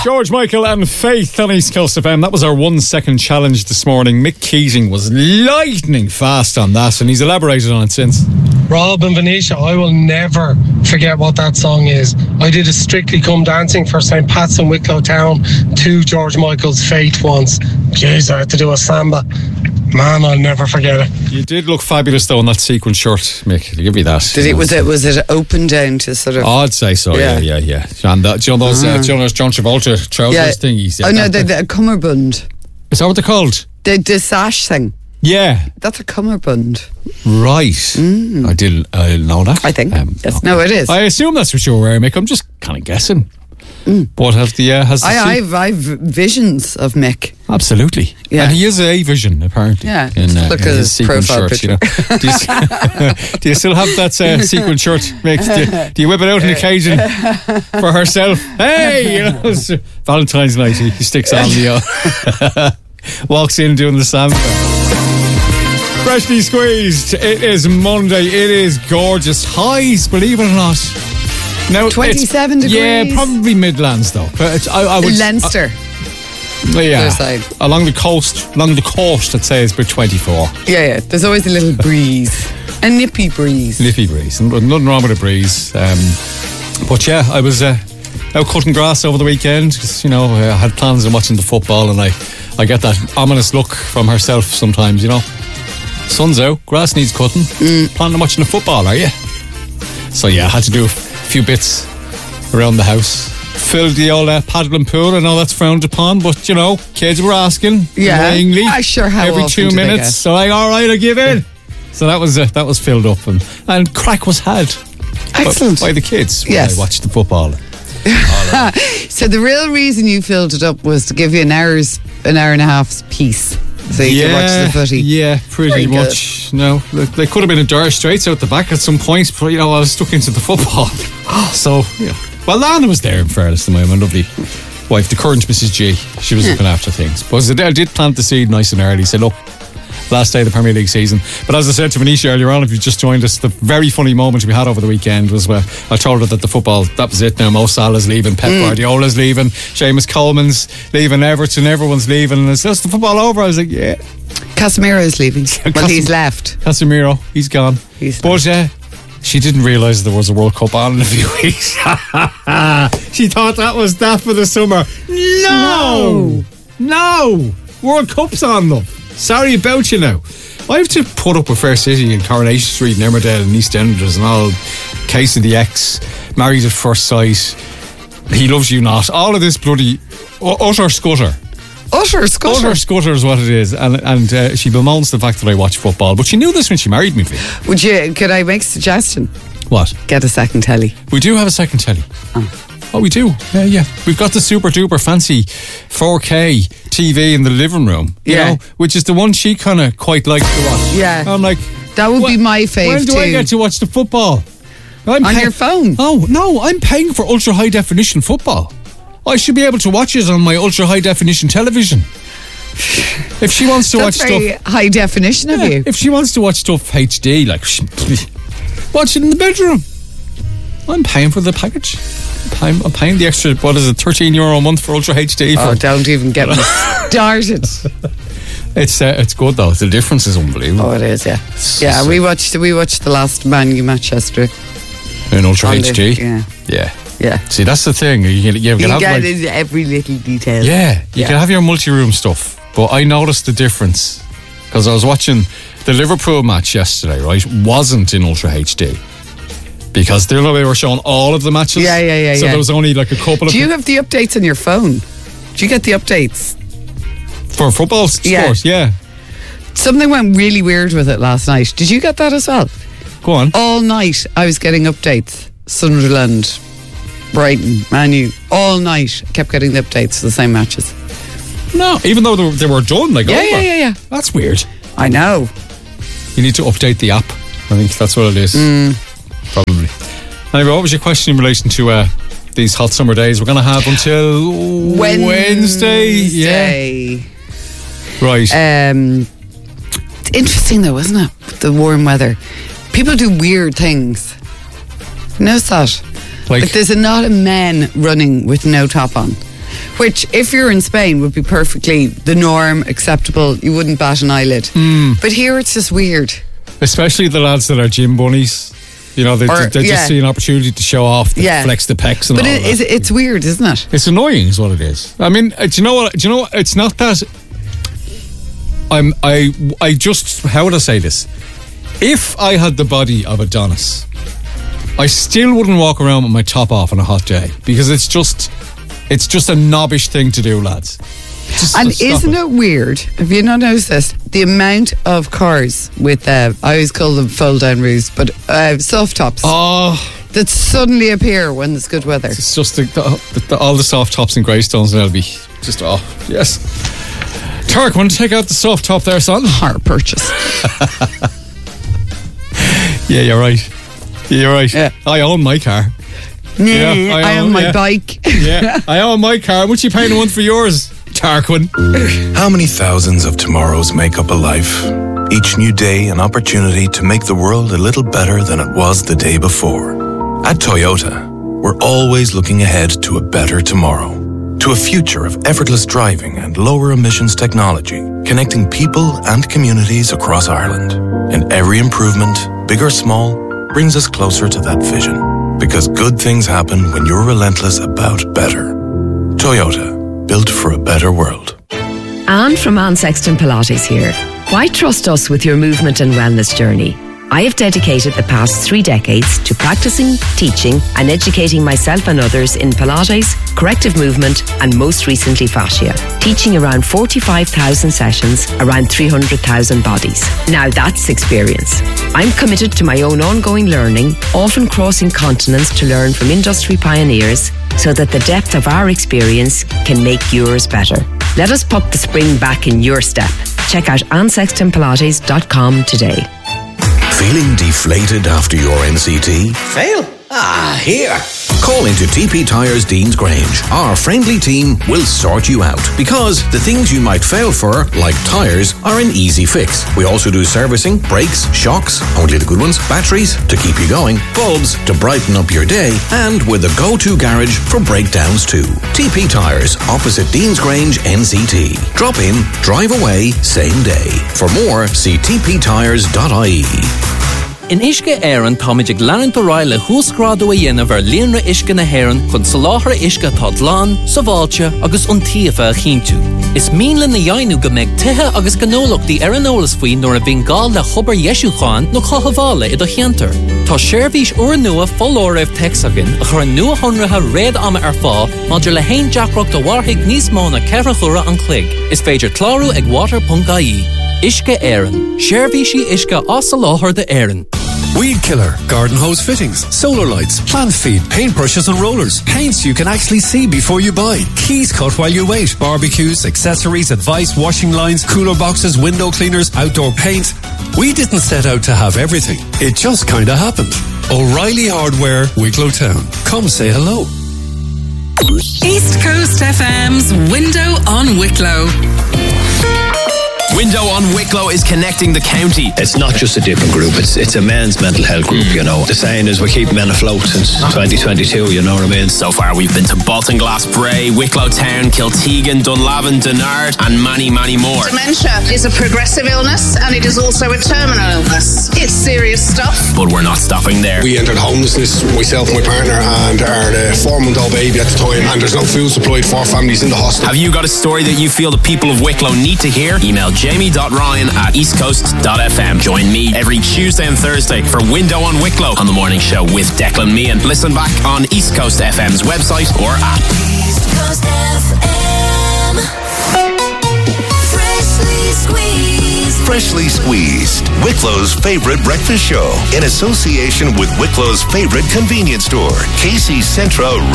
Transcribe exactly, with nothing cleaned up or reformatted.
George Michael and Faith on East Coast F M. That was our one second challenge this morning. Mick Keating was lightning fast on that, and he's elaborated on it since. Rob and Venetia, I will never forget what that song is. I did a Strictly Come Dancing for Saint Pat's in Wicklow Town to George Michael's Faith once. Jeez, I had to do a samba. Man, I'll never forget it. You did look fabulous though in that sequin shirt, Mick. I'll give you that. Did it? Was it? Was it open down to sort of? Oh, I'd say so. Yeah, yeah, yeah. yeah. And uh, do you know those? Uh, do you know those John Travolta trousers yeah. thingies? Yeah, oh no, the, the cummerbund. Is that what they're called? The, the sash thing. Yeah, that's a cummerbund. Right. Mm. I didn't. I didn't know that. I think. Um, yes. no. no, it is. I assume that's what you're wearing, Mick. I'm just kind of guessing. Mm. But have the uh, has the I, I've I've visions of Mick. Absolutely, yeah, and he is a vision apparently. Yeah, in, uh, look in at his his profile shirt, picture. You know? do, you, do you still have that uh, sequin shirt, Mick? Do, do you whip it out on occasion for herself? Hey, you know, it's Valentine's night. He, he sticks on the uh, walks in doing the samba. Freshly squeezed. It is Monday. It is gorgeous. Highs, believe it or not. Now, twenty-seven degrees. Yeah, probably Midlands though. But it's, I, I would, Leinster. Uh, yeah, along the coast, along the coast, I'd say it's about twenty-four. Yeah, yeah. There's always a little breeze, a nippy breeze. Nippy breeze, and nothing wrong with a breeze. Um, but yeah, I was uh, out cutting grass over the weekend because you know I had plans on watching the football, and I, I get that ominous look from herself sometimes. You know, sun's out, grass needs cutting. Mm. Planning on watching the football, are you? So yeah, I had to do a few bits around the house. Filled the old uh, paddling pool. I know that's frowned upon, but you know, kids were asking. Yeah, annoyingly, I sure how every two minutes. So like, all right, I give in. So that was uh, that was filled up, and and crack was had. Excellent by, by the kids. When yes, I watched the football. So the real reason you filled it up was to give you an hour's an hour and a half's peace. So you yeah, could watch the footy. Yeah, pretty Very much. Good. No, they could have been a Dire Straits out the back at some point, but you know, I was stuck into the football. So, yeah. Well, Lana was there, in fairness to my, my lovely wife, the current Missus G. She was looking after things. But I did plant the seed nice and early. Said, look, last day of the Premier League season. But as I said to Venetia earlier on, if you just joined us, the very funny moment we had over the weekend was where I told her that the football, that was it now. Mo Salah's leaving, Pep mm. Guardiola's leaving, Seamus Coleman's leaving, Everton, everyone's leaving. And it's just the football over. I was like, yeah. Casemiro's leaving. Well, Casem- he's left. Casemiro, he's gone. He's but uh, she didn't realise there was a World Cup on in a few weeks. She thought that was that for the summer. No! No! no. World Cup's on them. Sorry about you now. I have to put up with Fair City and Coronation Street and Emmerdale and EastEnders and all. Case of the Ex, Married at First Sight, He Loves You Not. All of this bloody utter scutter. Utter scutter. Utter scutter is what it is, and and uh, she bemoans the fact that I watch football. But she knew this when she married me. Would you? Could I make a suggestion? What? Get a second telly. We do have a second telly. Oh, oh we do. Yeah, yeah. We've got the super duper fancy four K T V in the living room. You yeah. know, which is the one she kind of quite likes to watch. Yeah. I'm like, that would be my fave. When do too. I get to watch the football? I'm on pay- your phone? Oh no, I'm paying for ultra high definition football. I should be able to watch it on my ultra high definition television. If she wants to That's watch very stuff high definition yeah, of you. If she wants to watch stuff H D, like watch it in the bedroom. I'm paying for the package. I'm paying, I'm paying the extra. What is it? thirteen euro a month for ultra H D. Oh, for don't even get me started. It's uh, it's good though. The difference is unbelievable. Oh, it is. Yeah, yeah. We watched we watched the last Man U match yesterday in ultra H D. Yeah, yeah. Yeah. See, that's the thing. You can, you can you have get like, into every little detail. Yeah, you yeah. can have your multi-room stuff, but I noticed the difference because I was watching the Liverpool match yesterday. Right, wasn't in ultra H D because they were showing all of the matches. Yeah, yeah, yeah. So yeah. there was only like a couple of. Do you have the updates on your phone? Do you get the updates for football scores? Yeah. yeah. Something went really weird with it last night. Did you get that as well? Go on. All night I was getting updates. Sunderland, Brighton, Man U. All night I kept getting the updates for the same matches. No, even though they were, they were done, like yeah, over. yeah, yeah, yeah. That's weird. I know. You need to update the app. I think that's what it is. Mm. Probably. Anyway, what was your question in relation to uh, these hot summer days? We're going to have until Wednesday. Wednesday. Yeah. Right. Um, it's interesting though, isn't it? With the warm weather. People do weird things. Notice that? Like, like there's a lot of men running with no top on. Which, if you're in Spain, would be perfectly the norm, acceptable. You wouldn't bat an eyelid. Mm. But here it's just weird. Especially the lads that are gym bunnies. You know, they, Or, they yeah. just see an opportunity to show off, to Yeah. flex the pecs and But all it, that. it's, it's weird, isn't it? It's annoying, is what it is. I mean, uh, do you know what? Do you know what? It's not that. I'm. I. I just. How would I say this? If I had the body of Adonis, I still wouldn't walk around with my top off on a hot day because it's just. It's just a knobbish thing to do, lads. Just And stop isn't it weird? Have you not noticed this? The amount of cars with, uh, I always call them fold down roofs, but uh, soft tops Oh, that suddenly appear when there's good weather. it's just the, the, the, all the soft tops and Greystones, and it'll be just oh yes. Tarek, want to take out the soft top there, son? Hire purchase. Yeah, you're right. Yeah, you're right. Yeah. I own my car. Yeah, Yeah, I I own- own my yeah. bike. Yeah, I own my car. What you paying one for yours, Tarquin? How many thousands of tomorrows make up a life? Each new day an opportunity to make the world a little better than it was the day before. At Toyota, we're always looking ahead to a better tomorrow. To a future of effortless driving and lower emissions technology, connecting people and communities across Ireland. And every improvement, big or small, brings us closer to that vision. Because good things happen when you're relentless about better. Toyota, built for a better world. Anne from Anne Sexton Pilates here. Why trust us with your movement and wellness journey? I have dedicated the past three decades to practicing, teaching and educating myself and others in Pilates, corrective movement and most recently fascia, teaching around forty-five thousand sessions, around three hundred thousand bodies. Now that's experience. I'm committed to my own ongoing learning, often crossing continents to learn from industry pioneers so that the depth of our experience can make yours better. Let us put the spring back in your step. Check out anne sexton pilates dot com today. Feeling deflated after your N C T? Fail? Ah, here. Call into T P Tyres Deans Grange. Our friendly team will sort you out because the things you might fail for, like tyres, are an easy fix. We also do servicing, brakes, shocks, only the good ones, batteries to keep you going, bulbs to brighten up your day, and with a go-to garage for breakdowns too. T P Tyres, opposite Deans Grange N C T. Drop in, drive away, same day. For more, see t p tyres dot I E. In Ishke Éireann táidig leann do ráile húsgrádú a dhéanamh ar líonra Ishke na hÉireann chun soláthar Ishke tá dlán, saváilte agus iontaofa a chinntiú. Is míle na dhéanú go mbeidh tithe agus gnólachtaí ar an eolas faoin nuair a bhíonn gá le chobar Yesúcháin nó chahabhála i do cheantar. Tá seirbhís uair nua follóir raibh texagan a chur nua honratha réad ama ar fá maidir le haon deacracht do warthaigh níos mó na ceithre chura an chloig. Is féidir clárú ag water dot I E. Ishke Éireann. Seirbhísí Ishke as sa láthair de Éireann. Weed killer, garden hose fittings, solar lights, plant feed, paintbrushes and rollers, paints you can actually see before you buy, keys cut while you wait, barbecues, accessories, advice, washing lines, cooler boxes, window cleaners, outdoor paint. We didn't set out to have everything. It just kinda happened. O'Reilly Hardware, Wicklow Town. Come say hello. East Coast F M's Window on Wicklow. Window on Wicklow is connecting the county. It's not just a different group, it's it's a men's mental health group, you know. The saying is we keep men afloat since twenty twenty-two, you know what I mean? So far we've been to Baltinglass, Bray, Wicklow Town, Kiltegan, Dunlavin, Dunard and many, many more. Dementia is a progressive illness and it is also a terminal illness. It's serious stuff. But we're not stopping there. We entered homelessness, myself and my partner, and are the four-month-old baby at the time, and there's no food supplied for families in the hostel. Have you got a story that you feel the people of Wicklow need to hear? Email jamie dot ryan at east coast dot f m. Join me every Tuesday and Thursday for Window on Wicklow on the morning show with Declan Meehan. Listen back on East Coast F M's website or app. East Coast F M. Freshly squeezed. Freshly Squeezed, Wicklow's favorite breakfast show in association with Wicklow's favorite convenience store, Casey's Central.